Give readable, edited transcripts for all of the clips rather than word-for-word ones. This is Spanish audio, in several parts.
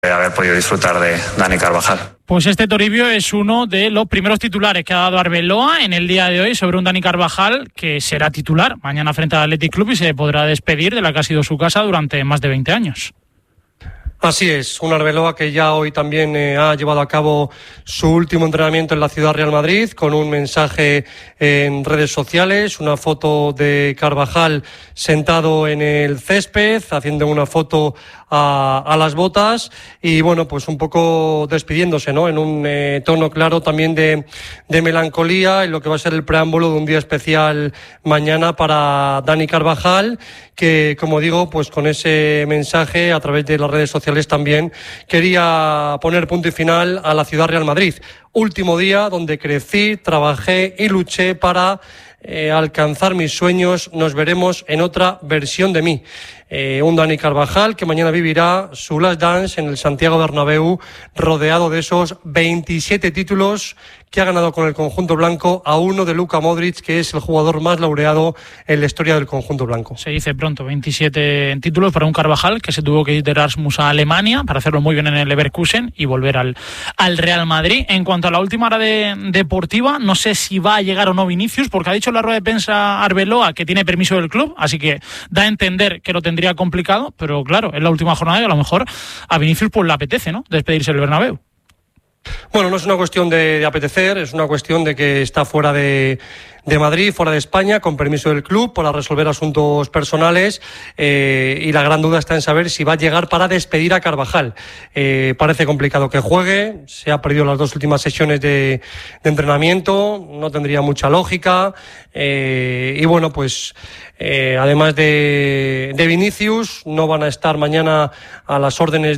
haber podido disfrutar de Dani Carvajal. Pues este Toribio es uno de los primeros titulares que ha dado Arbeloa en el día de hoy sobre un Dani Carvajal que será titular mañana frente al Athletic Club y se podrá despedir de la que ha sido su casa durante más de 20 años. Así es, un Arbeloa que ya hoy también ha llevado a cabo su último entrenamiento en la Ciudad Real Madrid con un mensaje en redes sociales, una foto de Carvajal sentado en el césped, haciendo una foto a las botas y bueno, pues un poco despidiéndose, ¿no? En un tono claro también de melancolía en lo que va a ser el preámbulo de un día especial mañana para Dani Carvajal, que como digo, pues con ese mensaje a través de las redes sociales también quería poner punto y final a la Ciudad Real Madrid. Último día donde crecí, trabajé y luché para alcanzar mis sueños. Nos veremos en otra versión de mí. Un Dani Carvajal que mañana vivirá su last dance en el Santiago Bernabéu, rodeado de esos 27 títulos que ha ganado con el conjunto blanco, a uno de Luka Modric, que es el jugador más laureado en la historia del conjunto blanco. Se dice pronto, 27 títulos para un Carvajal que se tuvo que ir de Erasmus a Alemania para hacerlo muy bien en el Leverkusen y volver al Real Madrid. En cuanto a la última hora deportiva, no sé si va a llegar o no Vinicius, porque ha dicho en la rueda de prensa Arbeloa que tiene permiso del club, así que da a entender que lo tendría complicado, pero claro, es la última jornada y a lo mejor a Vinicius pues le apetece, ¿no?, despedirse del Bernabéu. Bueno, no es una cuestión de apetecer, es una cuestión de que está fuera de Madrid, fuera de España, con permiso del club para resolver asuntos personales y la gran duda está en saber si va a llegar para despedir a Carvajal. Parece complicado que juegue, se ha perdido las 2 últimas sesiones de entrenamiento, no tendría mucha lógica y bueno, pues además de Vinicius, no van a estar mañana a las órdenes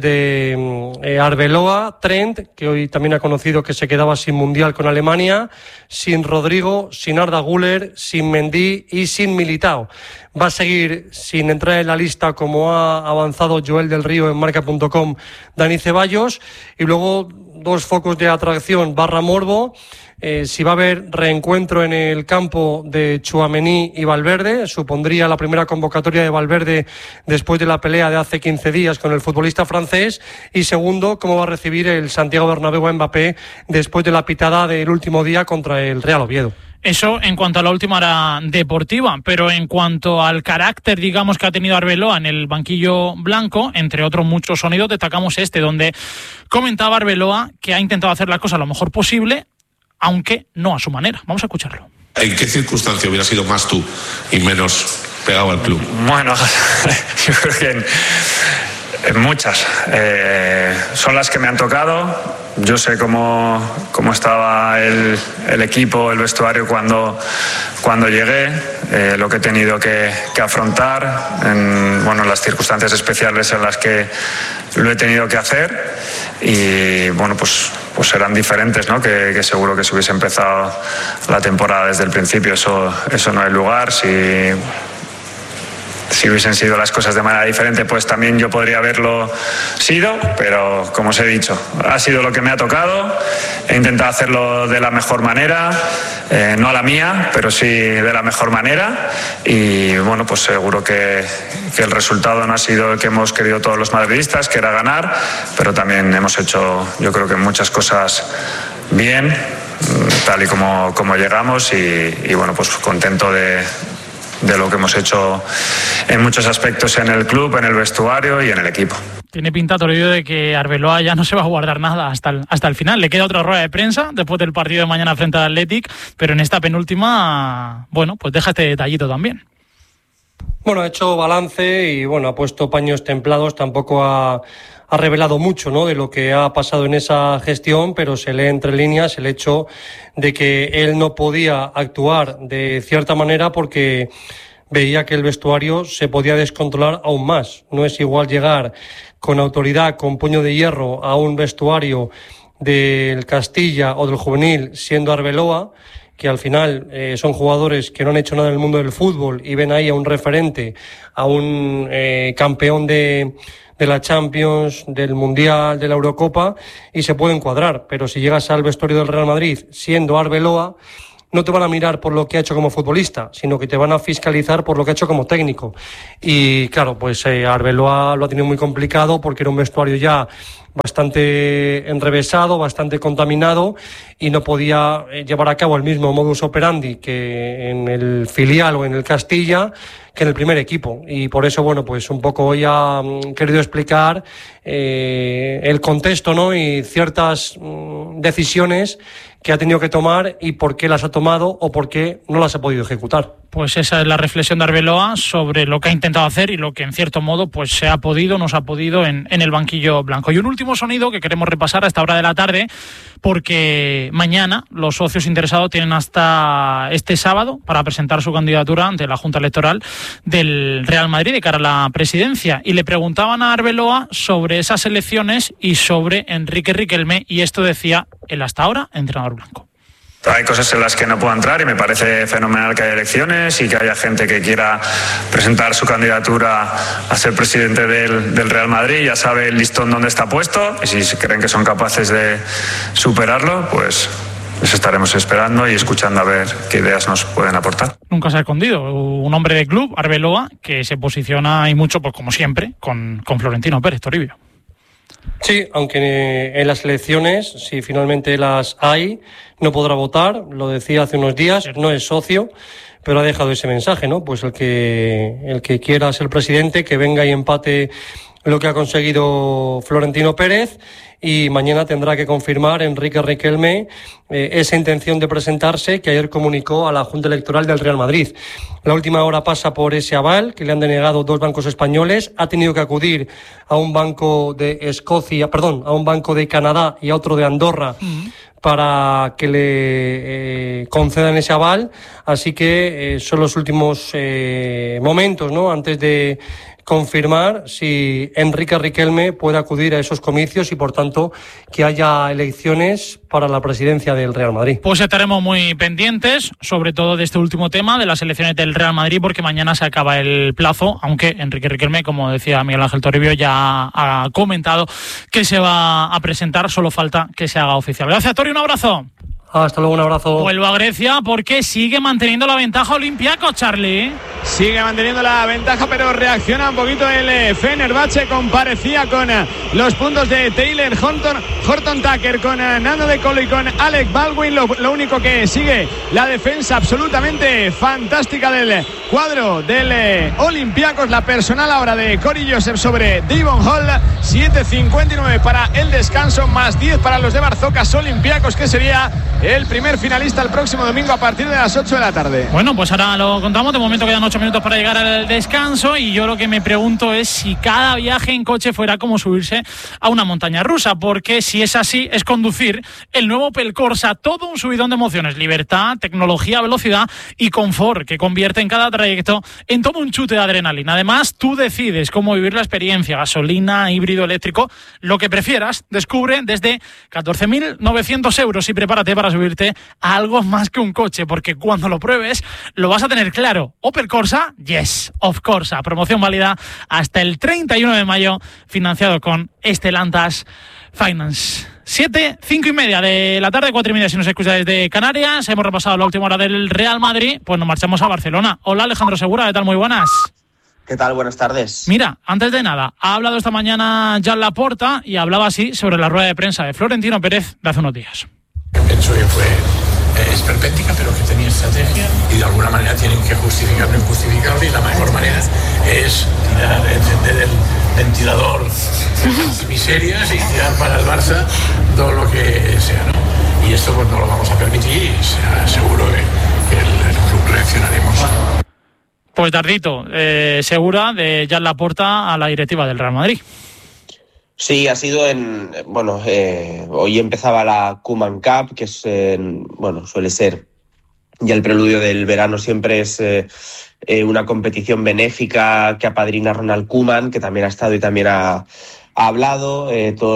de Arbeloa, Trent, que hoy también ha conocido que se quedaba sin Mundial con Alemania, sin Rodrigo, sin Arda Güler, sin Mendy y sin Militao. Va a seguir sin entrar en la lista, como ha avanzado Joel del Río en marca.com, Dani Ceballos, y luego 2 focos de atracción barra morbo. Si va a haber reencuentro en el campo de Tchouaméni y Valverde, supondría la primera convocatoria de Valverde después de la pelea de hace 15 días con el futbolista francés, y segundo, cómo va a recibir el Santiago Bernabéu a Mbappé después de la pitada del último día contra el Real Oviedo. Eso en cuanto a la última hora deportiva, pero en cuanto al carácter, digamos, que ha tenido Arbeloa en el banquillo blanco, entre otros muchos sonidos, destacamos este, donde comentaba Arbeloa que ha intentado hacer las cosas lo mejor posible, aunque no a su manera. Vamos a escucharlo. ¿En qué circunstancia hubieras sido más tú y menos pegado al club? Bueno, yo creo que en muchas. Son las que me han tocado. Yo sé cómo estaba el equipo, el vestuario cuando llegué, lo que he tenido que afrontar, en las circunstancias especiales en las que lo he tenido que hacer, y bueno, pues serán diferentes, ¿no? Que seguro que si hubiese empezado la temporada desde el principio, eso no hay lugar. Si hubiesen sido las cosas de manera diferente, pues también yo podría haberlo sido, pero como os he dicho, ha sido lo que me ha tocado. He intentado hacerlo de la mejor manera, no a la mía, pero sí de la mejor manera, y bueno, pues seguro que el resultado no ha sido el que hemos querido todos los madridistas, que era ganar, pero también hemos hecho, yo creo que muchas cosas bien, tal y como llegamos, y bueno, pues contento de lo que hemos hecho en muchos aspectos en el club, en el vestuario y en el equipo. Tiene pinta, Toribio, de que Arbeloa ya no se va a guardar nada hasta el final. Le queda otra rueda de prensa después del partido de mañana frente al Athletic, pero en esta penúltima, bueno, pues deja este detallito también. Bueno, ha hecho balance y bueno, ha puesto paños templados, tampoco ha revelado mucho, ¿no?, de lo que ha pasado en esa gestión, pero se lee entre líneas el hecho de que él no podía actuar de cierta manera porque veía que el vestuario se podía descontrolar aún más. No es igual llegar con autoridad, con puño de hierro a un vestuario del Castilla o del juvenil siendo Arbeloa, que al final son jugadores que no han hecho nada en el mundo del fútbol y ven ahí a un referente, a un campeón de la Champions, del Mundial, de la Eurocopa, y se pueden cuadrar. Pero si llegas al vestuario del Real Madrid siendo Arbeloa, no te van a mirar por lo que ha hecho como futbolista, sino que te van a fiscalizar por lo que ha hecho como técnico. Y claro, pues Arbeloa lo ha tenido muy complicado porque era un vestuario ya bastante enrevesado, bastante contaminado, y no podía llevar a cabo el mismo modus operandi que en el filial o en el Castilla, que en el primer equipo. Y por eso, bueno, pues un poco hoy ha querido explicar el contexto, ¿no?, y ciertas decisiones que ha tenido que tomar y por qué las ha tomado o por qué no las ha podido ejecutar. Pues esa es la reflexión de Arbeloa sobre lo que ha intentado hacer y lo que en cierto modo pues se ha podido, no se ha podido en el banquillo blanco. Y un último sonido que queremos repasar a esta hora de la tarde, porque mañana los socios interesados tienen hasta este sábado para presentar su candidatura ante la Junta Electoral del Real Madrid de cara a la presidencia. Y le preguntaban a Arbeloa sobre esas elecciones y sobre Enrique Riquelme, y esto decía el hasta ahora entrenador blanco. Hay cosas en las que no puedo entrar y me parece fenomenal que haya elecciones y que haya gente que quiera presentar su candidatura a ser presidente del Real Madrid. Ya sabe el listón dónde está puesto y si creen que son capaces de superarlo, pues les estaremos esperando y escuchando a ver qué ideas nos pueden aportar. Nunca se ha escondido un hombre de club, Arbeloa, que se posiciona y mucho, pues como siempre, con Florentino Pérez, Toribio. Sí, aunque en las elecciones, si finalmente las hay, no podrá votar, lo decía hace unos días, no es socio, pero ha dejado ese mensaje, ¿no? Pues el que quiera ser presidente, que venga y empate lo que ha conseguido Florentino Pérez, y mañana tendrá que confirmar Enrique Riquelme esa intención de presentarse que ayer comunicó a la Junta Electoral del Real Madrid. La última hora pasa por ese aval que le han denegado 2 bancos españoles. Ha tenido que acudir a un banco de a un banco de Canadá y a otro de Andorra para que le concedan ese aval. Así que son los últimos momentos, ¿no?, antes de confirmar si Enrique Riquelme puede acudir a esos comicios y, por tanto, que haya elecciones para la presidencia del Real Madrid. Pues estaremos muy pendientes, sobre todo de este último tema, de las elecciones del Real Madrid, porque mañana se acaba el plazo, aunque Enrique Riquelme, como decía Miguel Ángel Toribio, ya ha comentado que se va a presentar, solo falta que se haga oficial. Gracias, Tori, un abrazo. Hasta luego, un abrazo. Vuelvo a Grecia porque sigue manteniendo la ventaja Olympiacos, Charlie. Sigue manteniendo la ventaja, pero reacciona un poquito el Fenerbahce, comparecía con los puntos de Taylor Horton Tucker, con Nando De Colo y con Alec Baldwin. Lo único que sigue la defensa absolutamente fantástica del cuadro del Olympiacos, la personal ahora de Cory Joseph sobre Devon Hall. 7:59 para el descanso, más 10 para los de Barzocas. Olympiacos, que sería el primer finalista el próximo domingo a partir de las 8 de la tarde. Bueno, pues ahora lo contamos. De momento quedan 8 minutos para llegar al descanso, y yo lo que me pregunto es si cada viaje en coche fuera como subirse a una montaña rusa, porque si es así, es conducir el nuevo Opel Corsa, todo un subidón de emociones, libertad, tecnología, velocidad y confort, que convierte en cada trayecto en todo un chute de adrenalina. Además, tú decides cómo vivir la experiencia, gasolina, híbrido, eléctrico, lo que prefieras. Descubre desde 14.900 euros y prepárate para subirte a algo más que un coche, porque cuando lo pruebes lo vas a tener claro. Opel Corsa, yes, of Corsa. Promoción válida hasta el 31 de mayo, financiado con Stellantis Finance. 7:05 de la tarde, 4:30 si nos escucha desde Canarias. Hemos repasado la última hora del Real Madrid, pues nos marchamos a Barcelona. Hola, Alejandro Segura, ¿qué tal? Muy buenas. ¿Qué tal? Buenas tardes. Mira, antes de nada, ha hablado esta mañana Joan Laporta y hablaba así sobre la rueda de prensa de Florentino Pérez de hace unos días. Pienso que fue esperpéntica, pero que tenía estrategia y de alguna manera tienen que justificar lo injustificable, y la mejor manera es encender el ventilador de miserias y tirar para el Barça todo lo que sea, ¿no? Y esto pues no lo vamos a permitir, y seguro que el club reaccionaremos. Pues Dardito, segura de Joan Laporta a la directiva del Real Madrid. Sí, ha sido hoy empezaba la Koeman Cup, que es, suele ser ya el preludio del verano, siempre es una competición benéfica que apadrina Ronald Koeman, que también ha estado y también ha hablado. Todo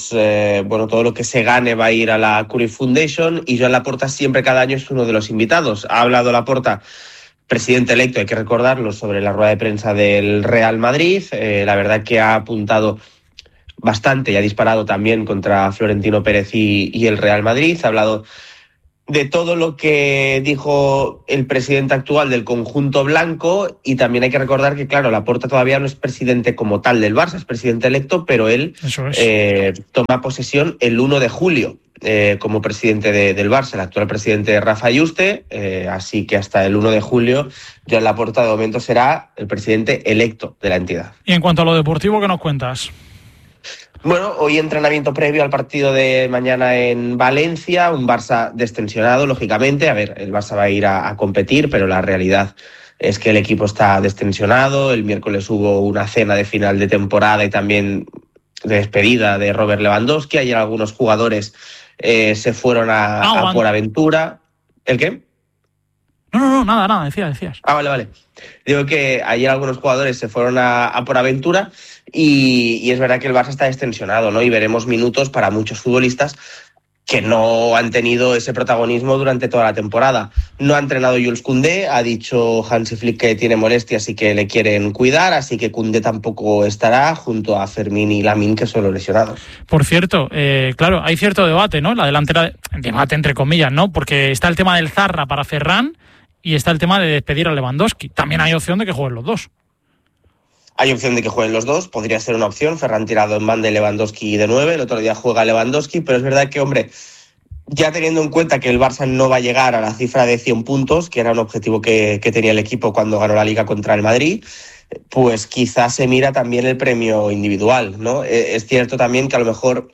lo que se gane va a ir a la Cruyff Foundation, y Joan Laporta siempre, cada año, es uno de los invitados. Ha hablado Laporta, presidente electo, hay que recordarlo, sobre la rueda de prensa del Real Madrid. La verdad que ha apuntado bastante y ha disparado también contra Florentino Pérez y el Real Madrid. Ha hablado de todo lo que dijo el presidente actual del conjunto blanco, y también hay que recordar que, claro, Laporta todavía no es presidente como tal del Barça, es presidente electo, pero él toma posesión el 1 de julio como presidente del Barça, el actual presidente Rafa Yuste, así que hasta el 1 de julio Joan Laporta de momento será el presidente electo de la entidad. Y en cuanto a lo deportivo, ¿qué nos cuentas? Bueno, hoy entrenamiento previo al partido de mañana en Valencia, un Barça destensionado, lógicamente. A ver, el Barça va a ir a competir, pero la realidad es que el equipo está destensionado. El miércoles hubo una cena de final de temporada y también de despedida de Robert Lewandowski. Ayer algunos jugadores se fueron a por aventura. ¿El qué? No, nada, decías. Vale. Digo que ayer algunos jugadores se fueron a por aventura y es verdad que el Barça está destensionado, ¿no? Y veremos minutos para muchos futbolistas que no han tenido ese protagonismo durante toda la temporada. No ha entrenado Jules Koundé, ha dicho Hansi Flick que tiene molestias y que le quieren cuidar, así que Koundé tampoco estará, junto a Fermín y Lamine, que son los lesionados. Por cierto, claro, hay cierto debate, ¿no? La delantera, debate entre comillas, ¿no? Porque está el tema del Zarra para Ferran y está el tema de despedir a Lewandowski. También hay opción de que jueguen los dos. Hay opción de que jueguen los dos, podría ser una opción. Ferran tirado en banda y Lewandowski de 9. El otro día juega Lewandowski, pero es verdad que, hombre, ya teniendo en cuenta que el Barça no va a llegar a la cifra de 100 puntos, que era un objetivo que tenía el equipo cuando ganó la Liga contra el Madrid, pues quizás se mira también el premio individual, ¿no? Es cierto también que a lo mejor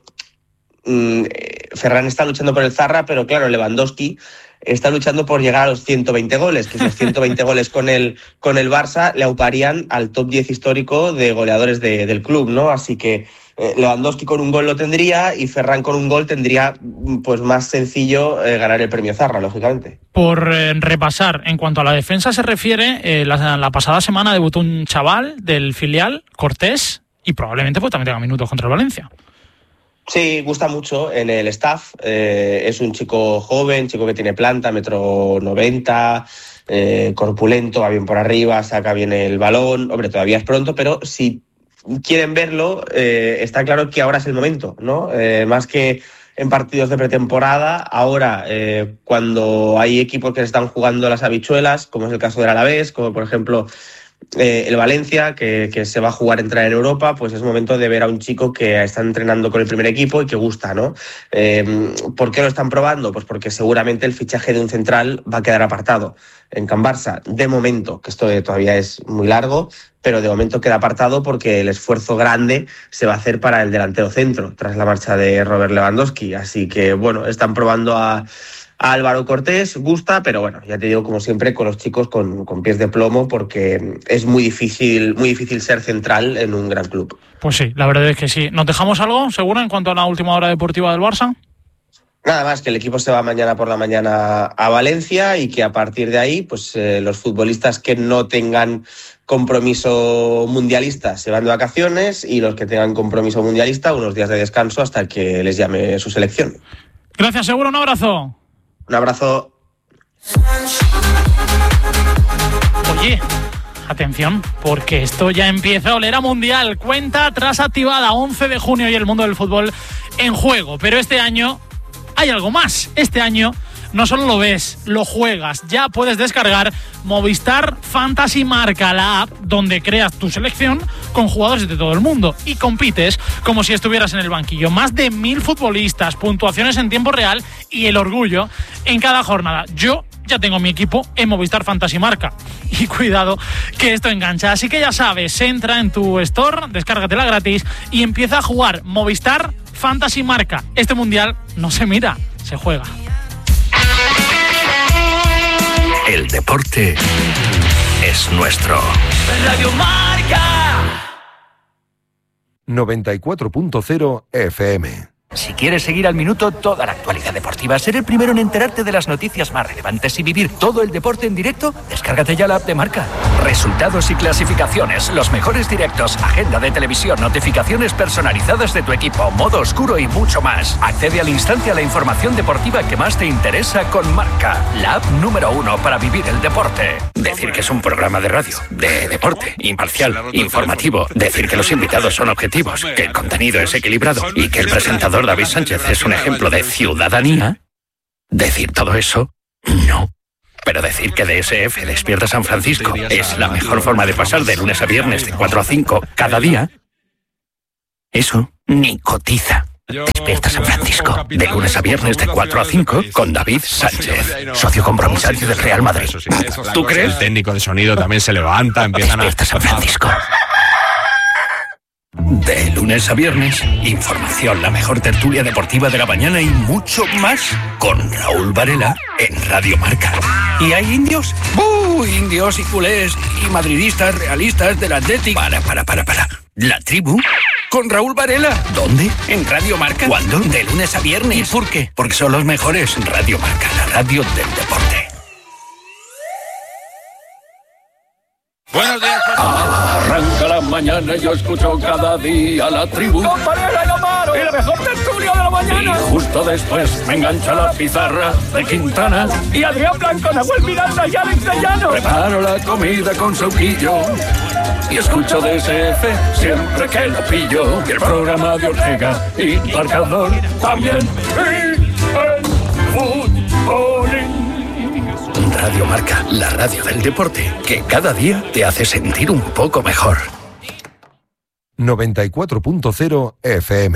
Ferran está luchando por el Zarra, pero claro, Lewandowski está luchando por llegar a los 120 goles, que esos 120 goles con el Barça le auparían al top 10 histórico de goleadores del club, ¿no? Así que Lewandowski con un gol lo tendría y Ferran con un gol tendría pues más sencillo ganar el premio Zarra, lógicamente. Por repasar, en cuanto a la defensa se refiere, la pasada semana debutó un chaval del filial, Cortés, y probablemente pues también tenga minutos contra el Valencia. Sí, gusta mucho en el staff. Es un chico joven, chico que tiene planta, 1,90 m, corpulento, va bien por arriba, saca bien el balón. Hombre, todavía es pronto, pero si quieren verlo, está claro que ahora es el momento, ¿no? Más que en partidos de pretemporada, ahora cuando hay equipos que se están jugando las habichuelas, como es el caso del Alavés, como por ejemplo el Valencia, que se va a jugar entrar en Europa, pues es momento de ver a un chico que está entrenando con el primer equipo y que gusta, ¿no? ¿Por qué lo están probando? Pues porque seguramente el fichaje de un central va a quedar apartado en Can Barça. De momento, que esto todavía es muy largo, pero de momento queda apartado porque el esfuerzo grande se va a hacer para el delantero centro, tras la marcha de Robert Lewandowski. Así que, bueno, están probando a Álvaro Cortés, gusta, pero bueno, ya te digo, como siempre, con los chicos con pies de plomo, porque es muy difícil ser central en un gran club. Pues sí, la verdad es que sí. ¿Nos dejamos algo, seguro, en cuanto a la última hora deportiva del Barça? Nada más, que el equipo se va mañana por la mañana a Valencia y que a partir de ahí, pues los futbolistas que no tengan compromiso mundialista se van de vacaciones y los que tengan compromiso mundialista unos días de descanso hasta que les llame su selección. Gracias, seguro, un abrazo. Un abrazo. Oye, atención, porque esto ya empieza a oler a mundial. Cuenta atrás activada, 11 de junio y el mundo del fútbol en juego. Pero este año hay algo más. Este año no solo lo ves, lo juegas. Ya puedes descargar Movistar Fantasy Marca, la app donde creas tu selección con jugadores de todo el mundo y compites como si estuvieras en el banquillo. Más de 1000 futbolistas, puntuaciones en tiempo real y el orgullo en cada jornada. Yo ya tengo mi equipo en Movistar Fantasy Marca. Y cuidado que esto engancha. Así que ya sabes, entra en tu store, descárgatela gratis y empieza a jugar Movistar Fantasy Marca. Este mundial no se mira, se juega. El deporte es nuestro. Radio Marca 94.0 FM. Si quieres seguir al minuto toda la actualidad deportiva, ser el primero en enterarte de las noticias más relevantes y vivir todo el deporte en directo, descárgate ya la app de Marca. Resultados y clasificaciones, los mejores directos, agenda de televisión, notificaciones personalizadas de tu equipo, modo oscuro y mucho más. Accede al instante a la información deportiva que más te interesa con Marca, la app número 1 para vivir el deporte. Decir que es un programa de radio, de deporte, imparcial, informativo. Decir que los invitados son objetivos, que el contenido es equilibrado y que el presentador David Sánchez es un ejemplo de ciudadanía. Decir todo eso, no. Pero decir que DSF Despierta San Francisco es la mejor forma de pasar de lunes a viernes de 4 a 5 cada día, eso ni cotiza. Despierta San Francisco, de lunes a viernes de 4 a 5 con David Sánchez, socio compromisario del Real Madrid. ¿Tú crees? El técnico de sonido también se levanta, empiezan a... Despierta San Francisco. De lunes a viernes, información, la mejor tertulia deportiva de la mañana y mucho más con Raúl Varela en Radio Marca. ¿Y hay indios? Indios y culés y madridistas realistas del Athletic. Para. ¿La tribu? Con Raúl Varela. ¿Dónde? En Radio Marca. ¿Cuándo? De lunes a viernes. ¿Y por qué? Porque son los mejores. Radio Marca, la radio del deporte. Buenos días. Arranca la mañana y yo escucho cada día la tribu. Con Varela y Amaro. Y la mejor tertulia de la mañana. Y justo después me engancha la pizarra de Quintana. Y Adrián Blanco, Nahuel Miranda y Alex de Llano. Preparo la comida con Sauquillo y escucho DSF siempre que lo pillo. Y el programa de Ortega y Marcador también. Y el fútbolín. Radio Marca, la radio del deporte, que cada día te hace sentir un poco mejor. 94.0 FM.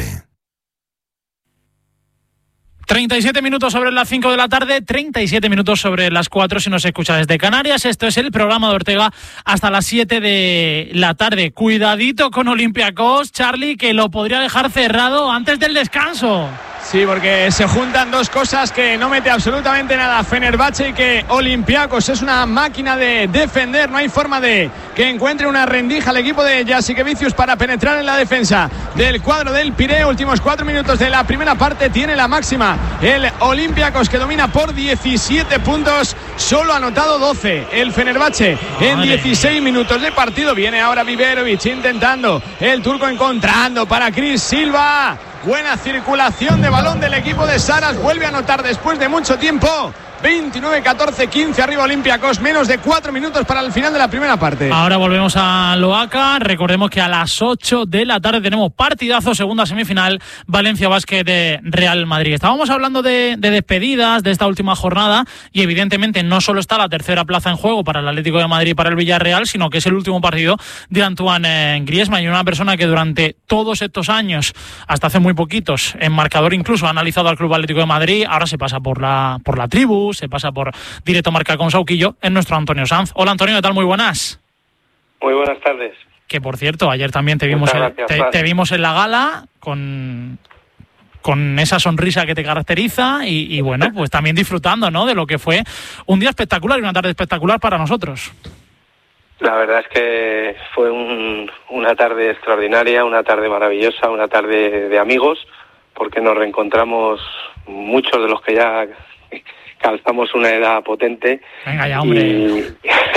37 minutos sobre las 5 de la tarde, 37 minutos sobre las 4 si nos escucha desde Canarias. Esto es el programa de Ortega hasta las 7 de la tarde. Cuidadito con Olympiacos, Charlie, que lo podría dejar cerrado antes del descanso. Sí, porque se juntan dos cosas que no mete absolutamente nada Fenerbahce y que Olympiacos es una máquina de defender. No hay forma de que encuentre una rendija al equipo de Jasikevičius para penetrar en la defensa del cuadro del Pireo. Últimos 4 minutos de la primera parte, tiene la máxima el Olympiacos, que domina por 17 puntos, solo ha anotado 12 el Fenerbahce en 16 minutos de partido. Viene ahora Viverovic intentando, el turco encontrando para Chris Silva. Buena circulación de balón del equipo de Saras. Vuelve a anotar después de mucho tiempo. 29-14-15 arriba Olympiacos. Menos de 4 minutos para el final de la primera parte. Ahora volvemos a Loaca. Recordemos que a las 8 de la tarde tenemos partidazo, segunda semifinal, Valencia Basket de Real Madrid. Estábamos hablando de despedidas de esta última jornada y evidentemente no solo está la tercera plaza en juego para el Atlético de Madrid y para el Villarreal, sino que es el último partido de Antoine Griezmann, y una persona que durante todos estos años, hasta hace muy poquitos, en marcador incluso ha analizado al Club Atlético de Madrid. Ahora se pasa por la tribu, se pasa por Directo Marca con Sauquillo, es nuestro Antonio Sanz. Hola Antonio, ¿qué tal? Muy buenas. Muy buenas tardes. Que por cierto, ayer también te vimos en la gala con esa sonrisa que te caracteriza y bueno, pues también disfrutando, ¿no?, de lo que fue un día espectacular y una tarde espectacular para nosotros. La verdad es que fue una tarde extraordinaria, una tarde maravillosa, una tarde de amigos, porque nos reencontramos muchos de los que ya calzamos una edad potente. Venga ya, hombre.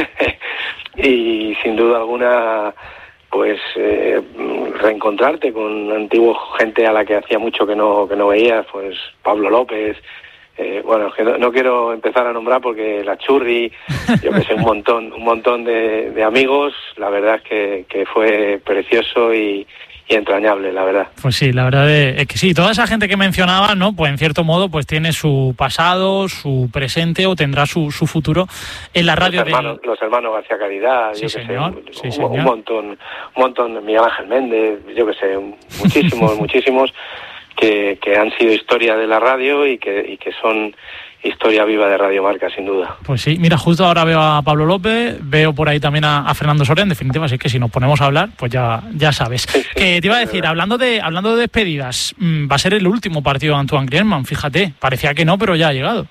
Y sin duda alguna, pues reencontrarte con antiguo gente a la que hacía mucho que no veías, pues Pablo López, bueno, que no quiero empezar a nombrar porque la Churri, yo que sé, un montón de amigos. La verdad es que fue precioso y entrañable, la verdad. Pues sí, la verdad es que sí. Toda esa gente que mencionaba, ¿no?, pues en cierto modo pues tiene su pasado, su presente o tendrá su futuro en la radio. Los hermanos García Caridad, sí, yo que sé, un montón, Miguel Ángel Méndez, yo que sé, muchísimos que han sido historia de la radio y que son historia viva de Radio Marca, sin duda. Pues sí, mira, justo ahora veo a Pablo López, veo por ahí también a Fernando Soria, en definitiva, así que si nos ponemos a hablar, pues ya sabes. Sí, que te iba a decir, hablando de despedidas, va a ser el último partido de Antoine Griezmann, fíjate, parecía que no, pero ya ha llegado.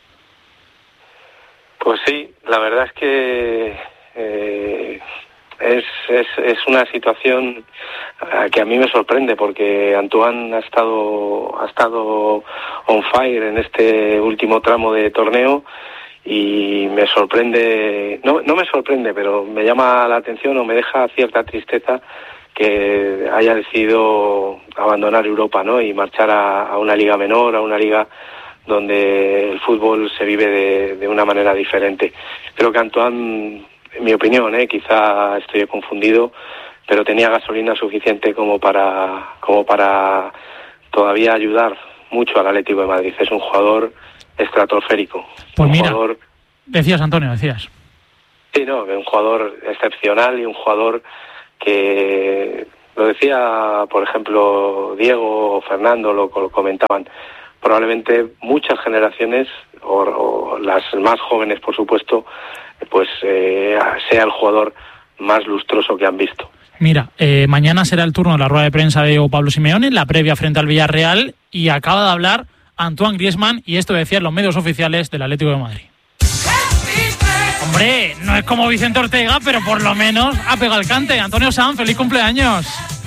Pues sí, la verdad es que es una situación que a mí me sorprende, porque Antoine ha estado on fire en este último tramo de torneo y me sorprende, no me sorprende, pero me llama la atención o me deja cierta tristeza que haya decidido abandonar Europa, ¿no?, y marchar a una liga menor, a una liga donde el fútbol se vive de una manera diferente. Creo que Antoine, en mi opinión, quizá estoy confundido, pero tenía gasolina suficiente como para todavía ayudar mucho al Atlético de Madrid. Es un jugador estratosférico. Pues mira, jugador... decías, Antonio, decías. Sí, no, un jugador excepcional y un jugador que, lo decía, por ejemplo, Diego o Fernando, lo comentaban, probablemente muchas generaciones, o las más jóvenes, por supuesto, pues sea el jugador más lustroso que han visto. Mira, mañana será el turno de la rueda de prensa de Pablo Simeone, la previa frente al Villarreal, y acaba de hablar Antoine Griezmann, y esto decían los medios oficiales del Atlético de Madrid. Hombre, no es como Vicente Ortega, pero por lo menos ha pegado el cante. Antonio Sanz, feliz cumpleaños.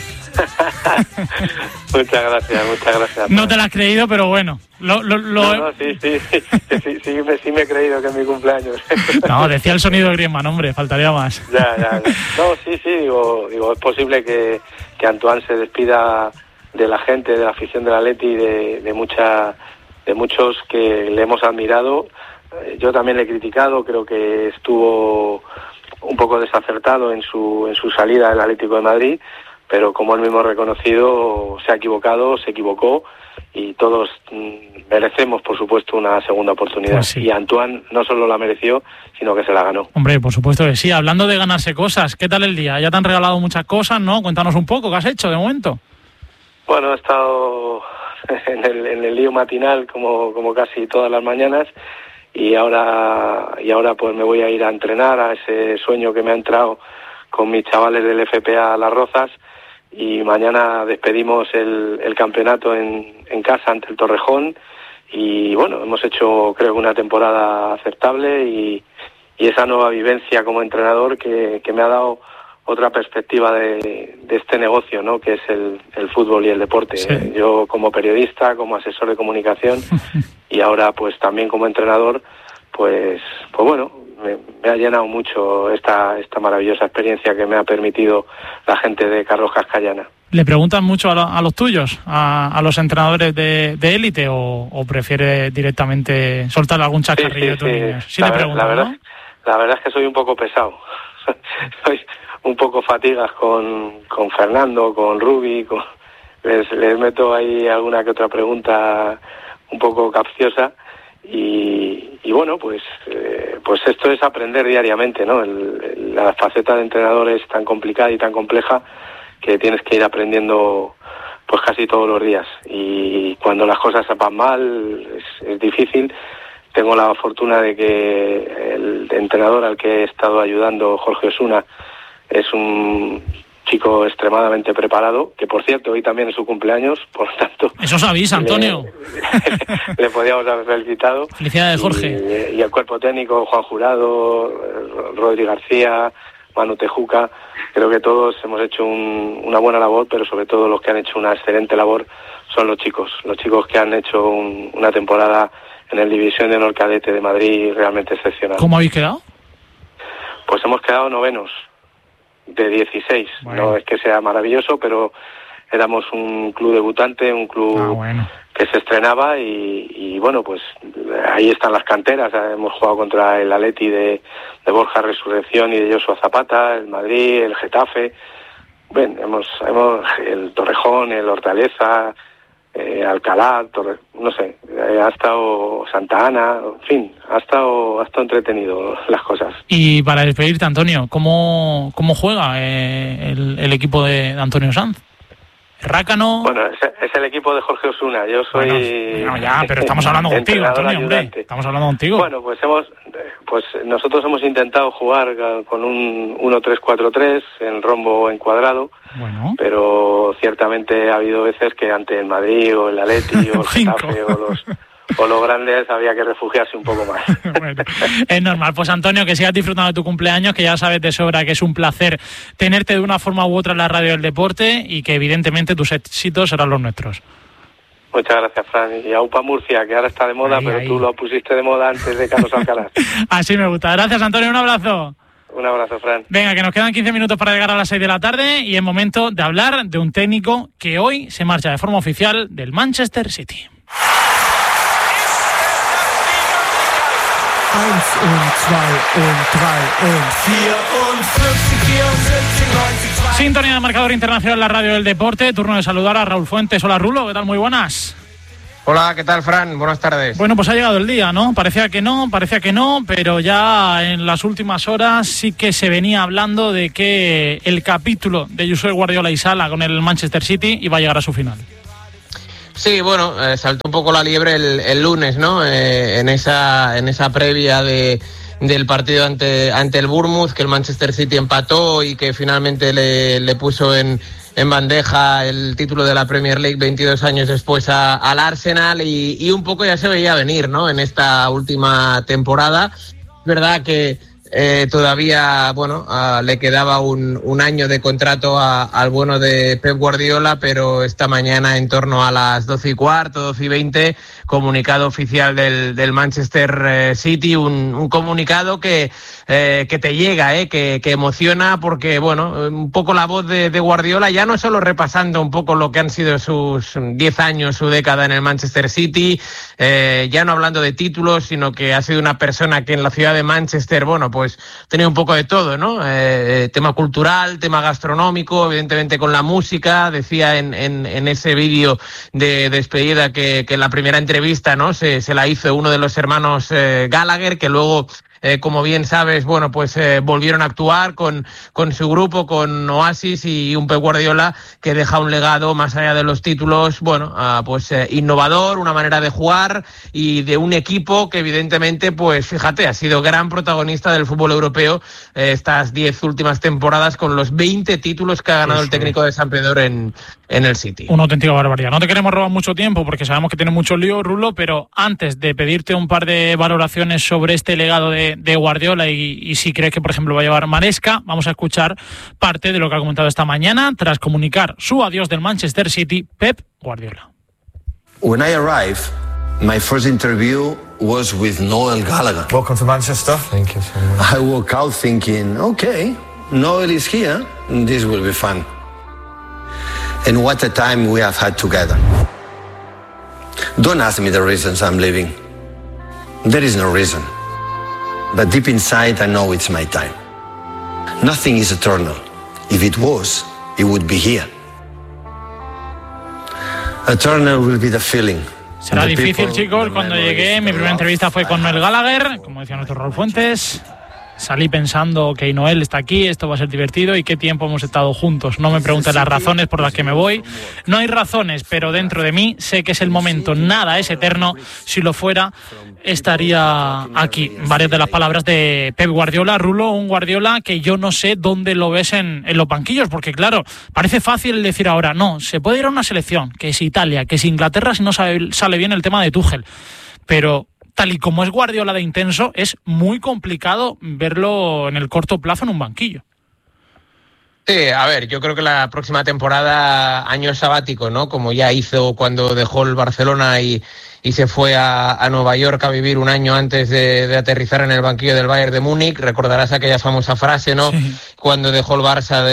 Muchas gracias. No te lo has creído, pero bueno. No, sí me he creído que es mi cumpleaños. No, decía el sonido de Griezmann, hombre, faltaría más. Ya. No, sí, digo, es posible que Antoine se despida de la gente, de la afición del Atleti, de muchos que le hemos admirado. Yo también le he criticado, creo que estuvo un poco desacertado en su salida del Atlético de Madrid, pero como él mismo ha reconocido, se equivocó y todos merecemos, por supuesto, una segunda oportunidad. Pues sí. Y Antoine no solo la mereció, sino que se la ganó. Hombre, por supuesto que sí. Hablando de ganarse cosas, ¿qué tal el día? Ya te han regalado muchas cosas, ¿no? Cuéntanos un poco, ¿qué has hecho de momento? Bueno, he estado en el lío matinal como casi todas las mañanas. Y ahora pues me voy a ir a entrenar a ese sueño que me ha entrado con mis chavales del FPA Las Rozas, y mañana despedimos el campeonato en casa ante el Torrejón, y bueno, hemos hecho creo que una temporada aceptable y esa nueva vivencia como entrenador que me ha dado otra perspectiva de este negocio, ¿no? Que es el fútbol y el deporte. Sí. Yo como periodista, como asesor de comunicación y ahora pues también como entrenador, pues bueno, me ha llenado mucho esta maravillosa experiencia que me ha permitido la gente de Carlos Cascallana. ¿Le preguntan mucho a los tuyos, a los entrenadores de élite, o prefiere directamente soltar algún chascarrillo de tus niños? Sí, le preguntan, ¿no? La verdad es que soy un poco pesado. Soy un poco fatigas con Fernando, con Rubi, les meto ahí alguna que otra pregunta un poco capciosa y bueno, pues esto es aprender diariamente, ¿no? La faceta de entrenador es tan complicada y tan compleja que tienes que ir aprendiendo pues casi todos los días, y cuando las cosas se van mal es difícil. Tengo la fortuna de que el entrenador al que he estado ayudando, Jorge Osuna, es un chico extremadamente preparado, que por cierto hoy también es su cumpleaños, por tanto... Eso sabéis, Antonio. Le podíamos haber felicitado. Felicidades, Jorge. Y el cuerpo técnico, Juan Jurado, Rodri García, Manu Tejuca, creo que todos hemos hecho una buena labor, pero sobre todo los que han hecho una excelente labor son los chicos que han hecho una temporada en el División de Honor Cadete de Madrid realmente excepcional. ¿Cómo habéis quedado? Pues hemos quedado novenos de 16. Bueno. No es que sea maravilloso, pero éramos un club debutante, un club que se estrenaba y bueno, pues ahí están las canteras. Hemos jugado contra el Atleti de Borja Resurrección y de Joshua Zapata, el Madrid, el Getafe. Bueno, hemos el Torrejón, el Hortaleza, Alcalá, no sé, ha estado Santa Ana, en fin, ha estado entretenido las cosas. Y para despedirte, Antonio, ¿cómo juega el equipo de Antonio Sanz? ¿Rácano? Bueno, es el equipo de Jorge Osuna. Yo soy... Bueno, ya, pero estamos hablando contigo, Antonio, hombre. Estamos hablando contigo. Bueno, pues nosotros hemos intentado jugar con un 1-3-4-3 en rombo encuadrado, pero ciertamente ha habido veces que ante el Madrid o el Atleti o el Getafe o los grandes había que refugiarse un poco más. Bueno, es normal. Pues Antonio, que sigas disfrutando de tu cumpleaños, que ya sabes de sobra que es un placer tenerte de una forma u otra en la radio del deporte y que evidentemente tus éxitos serán los nuestros. Muchas gracias, Fran. Y a UPA Murcia, que ahora está de moda, pero tú lo pusiste de moda antes de Carlos Alcaraz. Así me gusta. Gracias, Antonio. Un abrazo. Un abrazo, Fran. Venga, que nos quedan 15 minutos para llegar a las 6 de la tarde y es momento de hablar de un técnico que hoy se marcha de forma oficial del Manchester City. 1 und 2 und 3 und 4 Sintonía de marcador internacional en la radio del deporte. Turno de saludar a Raúl Fuentes. Hola, Rulo, ¿qué tal? Muy buenas. Hola, ¿qué tal, Fran? Buenas tardes. Bueno, pues ha llegado el día, ¿no? Parecía que no, pero ya en las últimas horas sí que se venía hablando de que el capítulo de Josep Guardiola y Sala con el Manchester City iba a llegar a su final. Sí, bueno, saltó un poco la liebre el lunes, ¿no? En esa previa del partido ante el Bournemouth, que el Manchester City empató y que finalmente le puso en bandeja el título de la Premier League 22 años después al Arsenal y un poco ya se veía venir, ¿no? En esta última temporada. Es verdad que todavía, bueno, le quedaba un año de contrato al bueno de Pep Guardiola, pero esta mañana en torno a las 12:15, 12:20, comunicado oficial del Manchester City, un comunicado que te llega, que emociona, porque bueno, un poco la voz de Guardiola, ya no solo repasando un poco lo que han sido sus 10 años, su década en el Manchester City, ya no hablando de títulos, sino que ha sido una persona que en la ciudad de Manchester, bueno, pues tenía un poco de todo, ¿no? Tema cultural, tema gastronómico, evidentemente con la música. Decía en ese vídeo de despedida que la primera entrevista, ¿no? Se la hizo uno de los hermanos Gallagher, que luego, como bien sabes, bueno, pues volvieron a actuar con su grupo, con Oasis, y un Pep Guardiola que deja un legado más allá de los títulos, bueno, pues innovador, una manera de jugar y de un equipo que evidentemente, pues fíjate, ha sido gran protagonista del fútbol europeo estas 10 últimas temporadas, con los 20 títulos que ha ganado el técnico de San Pedro en el City. Una auténtica barbaridad. No te queremos robar mucho tiempo porque sabemos que tiene mucho lío, Rulo, pero antes de pedirte un par de valoraciones sobre este legado de Guardiola y si crees que, por ejemplo, va a llevar Maresca, vamos a escuchar parte de lo que ha comentado esta mañana tras comunicar su adiós del Manchester City, Pep Guardiola. When I arrived, my first interview was with Noel Gallagher. Welcome to Manchester. Thank you so much. I woke out thinking, okay, Noel is here, and this will be fun. And what a time we have had together. Don't ask me the reasons I'm leaving. There is no reason. But deep inside, I know it's my time. Nothing is eternal. If it was, it would be here. Eternal will be the feeling. Será difícil, chicos. Cuando llegué, mi primera entrevista fue con Noel Gallagher, como decía nuestro Raúl Fuentes. Salí pensando que Noel está aquí, esto va a ser divertido, y qué tiempo hemos estado juntos. No me preguntes las razones por las que me voy. No hay razones, pero dentro de mí sé que es el momento. Nada es eterno. Si lo fuera, estaría aquí. Varias de las palabras de Pep Guardiola. Rulo, un Guardiola que yo no sé dónde lo ves en los banquillos, porque claro, parece fácil decir ahora, no, se puede ir a una selección, que es Italia, que es Inglaterra, si no sale bien el tema de Tuchel. Pero tal y como es Guardiola de intenso, es muy complicado verlo en el corto plazo en un banquillo. Sí, a ver, yo creo que la próxima temporada, año sabático, ¿no? Como ya hizo cuando dejó el Barcelona y se fue a Nueva York a vivir un año antes de aterrizar en el banquillo del Bayern de Múnich. Recordarás aquella famosa frase, ¿no? Sí. Cuando dejó el Barça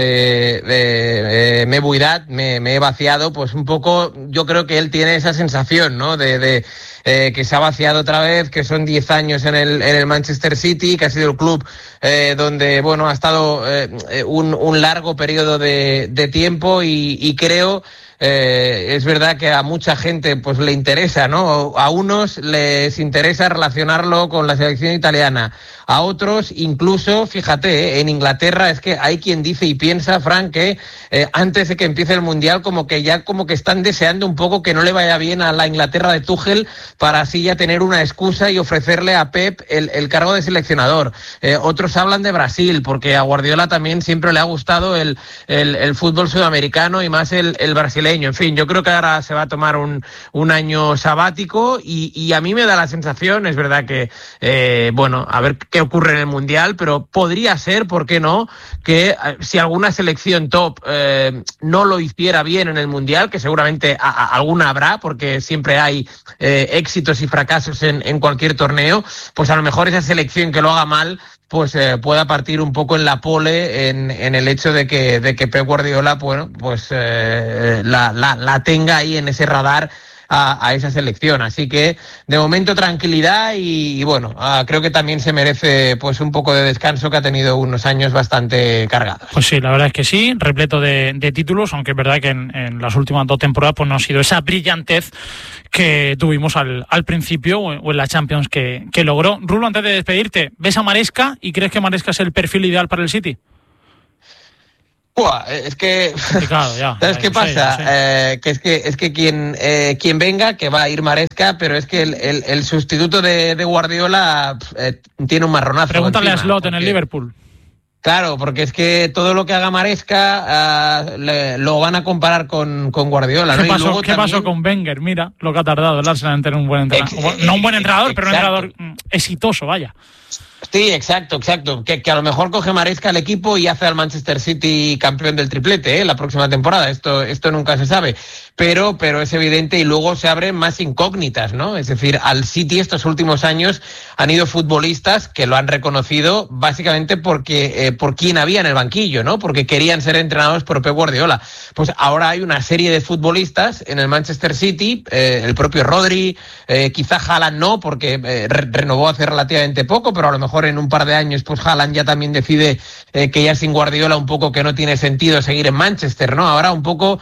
me he buidat, me he vaciado, pues un poco yo creo que él tiene esa sensación, ¿no? Que se ha vaciado otra vez, que son 10 años en el Manchester City, que ha sido el club donde, bueno, ha estado un largo periodo de tiempo y creo... es verdad que a mucha gente pues le interesa, ¿no? A unos les interesa relacionarlo con la selección italiana, a otros incluso, fíjate, en Inglaterra es que hay quien dice y piensa, Fran, que antes de que empiece el Mundial como que están deseando un poco que no le vaya bien a la Inglaterra de Tuchel para así ya tener una excusa y ofrecerle a Pep el cargo de seleccionador. Otros hablan de Brasil, porque a Guardiola también siempre le ha gustado el fútbol sudamericano y más el brasileño. En fin, yo creo que ahora se va a tomar un año sabático y a mí me da la sensación, es verdad que, bueno, a ver qué ocurre en el Mundial, pero podría ser, ¿por qué no?, que si alguna selección top no lo hiciera bien en el Mundial, que seguramente alguna habrá, porque siempre hay éxitos y fracasos en cualquier torneo, pues a lo mejor esa selección que lo haga mal pues pueda partir un poco en la pole en el hecho de que Pep Guardiola, bueno, pues la tenga ahí en ese radar a esa selección. Así que de momento tranquilidad y bueno, creo que también se merece pues un poco de descanso, que ha tenido unos años bastante cargados. Pues sí, la verdad es que sí, repleto de títulos, aunque es verdad que en las últimas 2 temporadas pues no ha sido esa brillantez que tuvimos al principio o en la Champions que logró. Rulo, antes de despedirte, ¿ves a Maresca y crees que Maresca es el perfil ideal para el City? Es que claro, ya, ¿sabes qué pasa? Que es que quien venga, que va a ir Maresca, pero es que el sustituto de Guardiola tiene un marronazo. Pregúntale encima, a Slot en el Liverpool. Claro, porque es que todo lo que haga Maresca lo van a comparar con Guardiola, ¿no? ¿Qué pasó con Wenger? Mira lo que ha tardado el Arsenal en tener un buen entrenador. No un buen entrenador, pero un entrenador exitoso, vaya. Sí, exacto. Que a lo mejor coge Maresca el equipo y hace al Manchester City campeón del triplete, la próxima temporada. Esto nunca se sabe. Pero es evidente, y luego se abren más incógnitas, ¿no? Es decir, al City estos últimos años han ido futbolistas que lo han reconocido básicamente porque por quién había en el banquillo, ¿no? Porque querían ser entrenados por Pep Guardiola. Pues ahora hay una serie de futbolistas en el Manchester City, el propio Rodri, quizá Haaland no, porque renovó hace relativamente poco, pero a lo mejor en un par de años pues Haaland ya también decide que ya sin Guardiola un poco que no tiene sentido seguir en Manchester, ¿no? Ahora un poco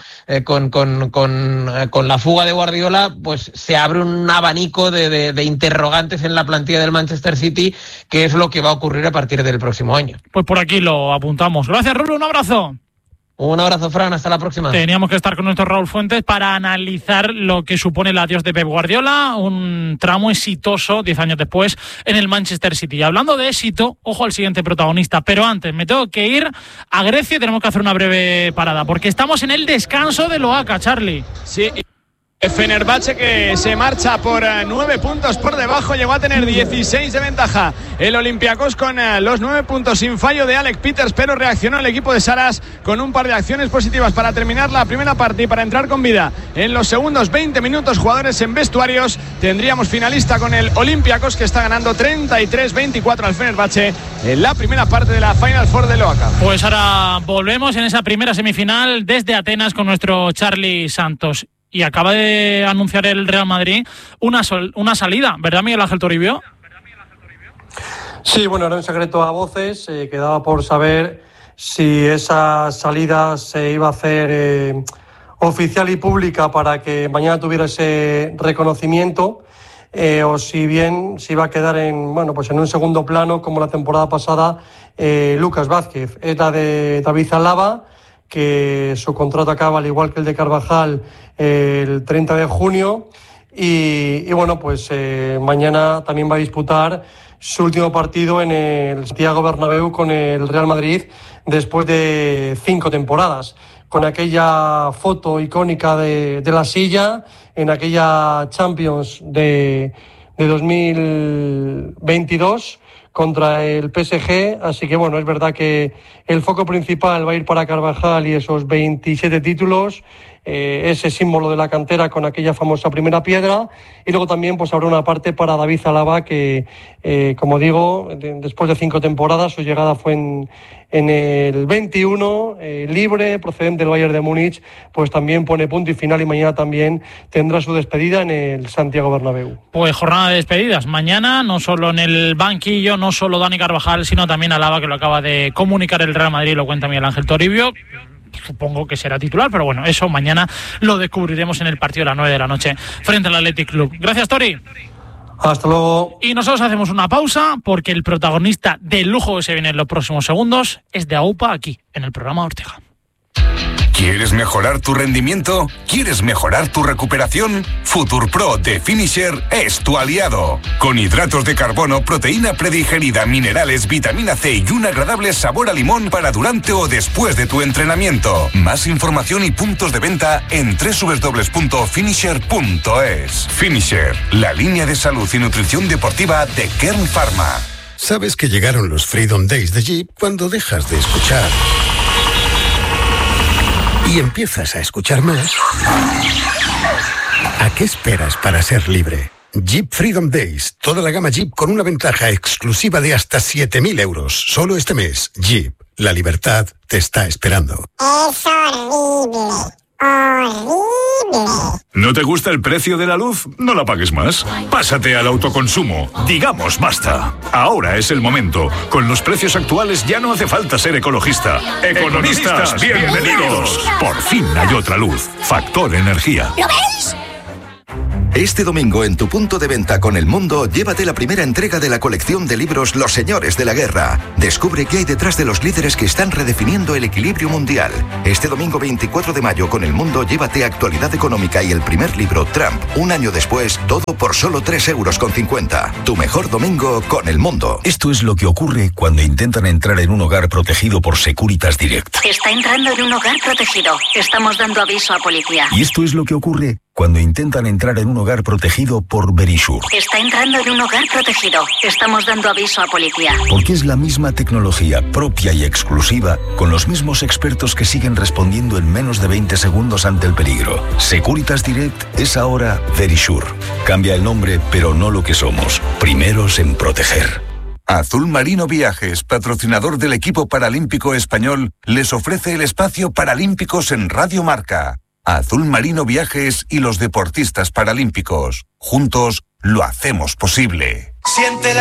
con la fuga de Guardiola pues se abre un abanico de interrogantes en la plantilla del Manchester City, que es lo que va a ocurrir a partir del próximo año. Pues por aquí lo apuntamos. Gracias, Rulo, un abrazo. Un abrazo, Fran, hasta la próxima. Teníamos que estar con nuestro Raúl Fuentes para analizar lo que supone el adiós de Pep Guardiola, un tramo exitoso 10 años después en el Manchester City. Y hablando de éxito, ojo al siguiente protagonista, pero antes me tengo que ir a Grecia y tenemos que hacer una breve parada, porque estamos en el descanso del Oaca, Charlie. Sí. Fenerbahce, que se marcha por 9 puntos por debajo, llegó a tener 16 de ventaja. El Olympiacos con los 9 puntos sin fallo de Alec Peters, pero reaccionó el equipo de Saras con un par de acciones positivas para terminar la primera parte y para entrar con vida en los segundos 20 minutos. Jugadores en vestuarios, tendríamos finalista con el Olympiacos, que está ganando 33-24 al Fenerbahce en la primera parte de la Final Four de Oaca. Pues ahora volvemos en esa primera semifinal desde Atenas con nuestro Charlie Santos. Y acaba de anunciar el Real Madrid una salida, ¿verdad, Miguel Ángel Toribio? Sí, bueno, era un secreto a voces, quedaba por saber si esa salida se iba a hacer oficial y pública para que mañana tuviera ese reconocimiento, o si bien se iba a quedar en un segundo plano, como la temporada pasada, Lucas Vázquez. Era de David Alaba, que su contrato acaba, al igual que el de Carvajal, el 30 de junio y bueno, pues mañana también va a disputar su último partido en el Santiago Bernabéu con el Real Madrid después de 5 temporadas, con aquella foto icónica de la silla en aquella Champions de 2022 contra el PSG, así que bueno, es verdad que el foco principal va a ir para Carvajal y esos 27 títulos, ese símbolo de la cantera con aquella famosa primera piedra, y luego también pues habrá una parte para David Alaba que, como digo, después de 5 temporadas, su llegada fue en el 21, libre, procedente del Bayern de Múnich, pues también pone punto y final y mañana también tendrá su despedida en el Santiago Bernabéu. Pues jornada de despedidas. Mañana, no solo en el banquillo, no solo Dani Carvajal, sino también Alaba, que lo acaba de comunicar el Real Madrid, lo cuenta Miguel Ángel Toribio. Supongo que será titular, pero bueno, eso mañana lo descubriremos en el partido a las 9 de la noche frente al Athletic Club. Gracias, Tori. Hasta luego. Y nosotros hacemos una pausa porque el protagonista del lujo que se viene en los próximos segundos es de AUPA aquí, en el programa Ortega. ¿Quieres mejorar tu rendimiento? ¿Quieres mejorar tu recuperación? FuturPro de Finisher es tu aliado. Con hidratos de carbono, proteína predigerida, minerales, vitamina C y un agradable sabor a limón para durante o después de tu entrenamiento. Más información y puntos de venta en www.finisher.es. Finisher, la línea de salud y nutrición deportiva de Kern Pharma. ¿Sabes que llegaron los Freedom Days de Jeep cuando dejas de escuchar y empiezas a escuchar más? ¿A qué esperas para ser libre? Jeep Freedom Days. Toda la gama Jeep con una ventaja exclusiva de hasta 7.000 euros. Solo este mes. Jeep. La libertad te está esperando. Es horrible. ¿No te gusta el precio de la luz? No la pagues más. Pásate al autoconsumo. Digamos basta. Ahora es el momento. Con los precios actuales ya no hace falta ser ecologista. Economistas, bienvenidos. Por fin hay otra luz. Factor Energía. ¿Lo veis? Este domingo en tu punto de venta con El Mundo, llévate la primera entrega de la colección de libros Los Señores de la Guerra. Descubre qué hay detrás de los líderes que están redefiniendo el equilibrio mundial. Este domingo 24 de mayo con El Mundo, llévate Actualidad Económica y el primer libro Trump. Un año después, todo por solo 3,50 €. Tu mejor domingo con El Mundo. Esto es lo que ocurre cuando intentan entrar en un hogar protegido por Securitas Direct. Está entrando en un hogar protegido. Estamos dando aviso a policía. Y esto es lo que ocurre cuando intentan entrar en un hogar protegido por Verisure. Está entrando en un hogar protegido. Estamos dando aviso a policía. Porque es la misma tecnología propia y exclusiva, con los mismos expertos que siguen respondiendo en menos de 20 segundos ante el peligro. Securitas Direct es ahora Verisure. Cambia el nombre, pero no lo que somos. Primeros en proteger. Azul Marino Viajes, patrocinador del equipo paralímpico español, les ofrece el espacio Paralímpicos en Radio Marca. Azul Marino Viajes y los deportistas paralímpicos. Juntos lo hacemos posible. Siente